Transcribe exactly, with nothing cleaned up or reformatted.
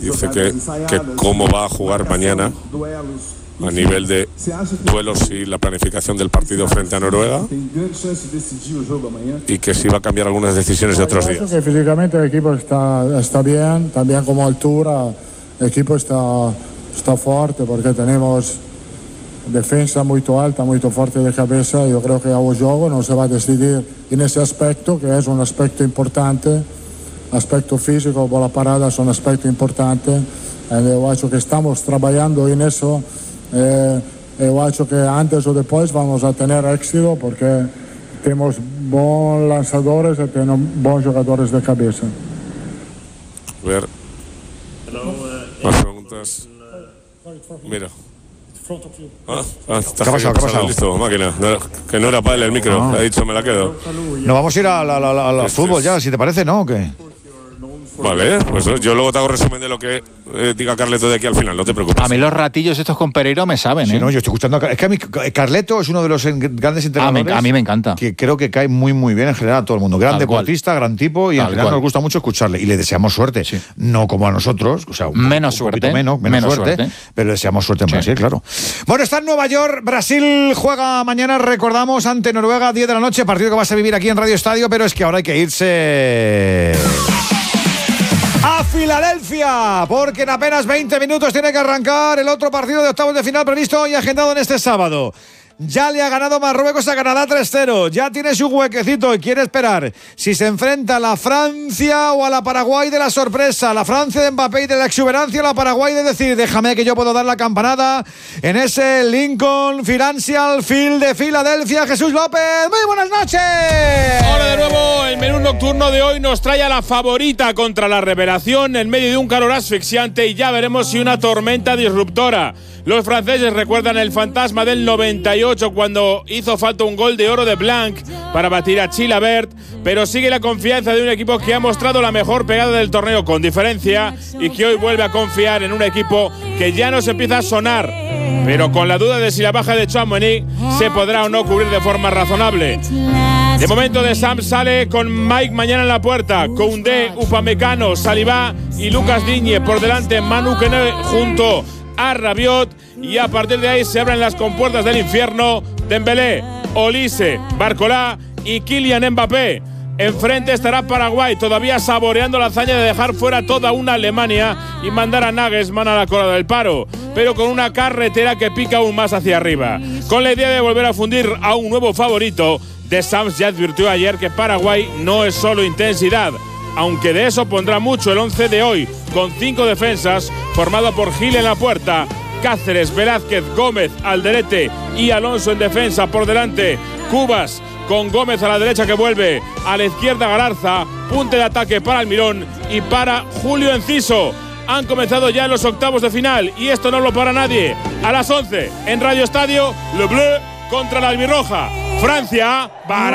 dice que, que cómo va a jugar mañana a nivel de duelos y la planificación del partido frente a Noruega, y que si va a cambiar algunas decisiones de otros días. Que físicamente el equipo está, está bien, también como altura el equipo está, está fuerte porque tenemos defensa muy alta, muy fuerte de cabeza. Yo creo que el juego no se va a decidir en ese aspecto, que es un aspecto importante. Aspecto físico, bola parada es un aspecto importante. Yo creo que estamos trabajando en eso. Eh, yo creo que antes o después vamos a tener éxito porque tenemos buenos lanzadores y tenemos buenos jugadores de cabeza. A ver, más preguntas. Mira. Ah, ah, ¿Qué ha pasado? ¿Qué ha pasado? Listo, máquina. No, que no era para él el micro. No. Ha dicho, me la quedo. No, vamos a ir a la, la, la, la Esto fútbol es. ya, si te parece, ¿no? ¿O qué? Vale, pues yo luego te hago resumen de lo que eh, diga Carleto de aquí al final, no te preocupes. A mí los ratillos estos con Pereiro me saben, Sí, ¿eh? no, yo estoy escuchando. A, es que a mí, Carleto es uno de los en, grandes entrenadores. Ah, me, a mí me encanta. Que creo que cae muy, muy bien en general a todo el mundo. Gran Tal deportista, cual. gran tipo, y Tal en general cual. nos gusta mucho escucharle. Y le deseamos suerte. Sí. No como a nosotros, o sea, un, Menos un poquito suerte. menos, menos, Menos suerte, suerte. pero le deseamos suerte en Sí. Brasil, claro. Bueno, está en Nueva York. Brasil juega mañana, recordamos, ante Noruega, diez de la noche. Partido que vas a vivir aquí en Radio Estadio, pero es que ahora hay que irse a Filadelfia, porque en apenas veinte minutos tiene que arrancar el otro partido de octavos de final previsto y agendado en este sábado. Ya le ha ganado Marruecos a Canadá tres cero. Ya tiene su huequecito y quiere esperar si se enfrenta a la Francia o a la Paraguay de la sorpresa. La Francia de Mbappé y de la exuberancia, la Paraguay de decir, déjame que yo puedo dar la campanada en ese Lincoln Financial Field de Filadelfia. Jesús López, muy buenas noches. Hola de nuevo, el menú nocturno de hoy nos trae a la favorita contra la revelación en medio de un calor asfixiante, y ya veremos si una tormenta disruptora. Los franceses recuerdan el fantasma del noventa y ocho, cuando hizo falta un gol de oro de Blanc para batir a Chilabert, pero sigue la confianza de un equipo que ha mostrado la mejor pegada del torneo con diferencia y que hoy vuelve a confiar en un equipo que ya nos empieza a sonar, pero con la duda de si la baja de Tchouaméni se podrá o no cubrir de forma razonable. De momento, De Sam sale con Mike mañana en la puerta, Koundé, Upamecano, Saliba y Lucas Digne por delante, Manu Kone junto a Rabiot, y a partir de ahí se abren las compuertas del infierno. Dembélé, Olise, Barcolá y Kylian Mbappé. Enfrente estará Paraguay, todavía saboreando la hazaña de dejar fuera toda una Alemania y mandar a Nagelsmann a la cola del paro, pero con una carretera que pica aún más hacia arriba. Con la idea de volver a fundir a un nuevo favorito, De Sams ya advirtió ayer que Paraguay no es solo intensidad, aunque de eso pondrá mucho el once de hoy, con cinco defensas, formado por Gil en la puerta, Cáceres, Velázquez, Gómez, Alderete y Alonso en defensa. Por delante, Cubas, con Gómez a la derecha que vuelve, a la izquierda Galarza, punte de ataque para Almirón y para Julio Enciso. Han comenzado ya los octavos de final y esto no lo para nadie. A las once, en Radio Estadio, Le Bleu contra la Albirroja. Francia, para